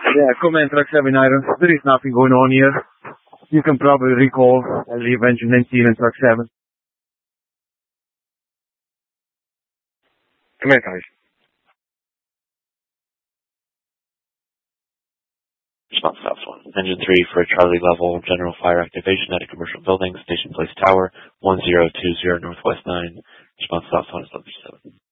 Yeah, command truck 7 Iron. There is nothing going on here. You can probably recall I leave engine 19 and truck 7. Command guys. Response South 1. Engine 3 for Charlie level general fire activation at a commercial building, Station Place Tower, 1020 Northwest 9. Response South 1 is level 7.